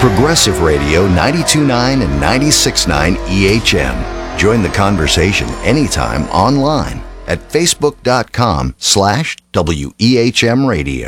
Progressive Radio 92.9 and 96.9 EHM. Join the conversation anytime online at facebook.com/WEHM Radio.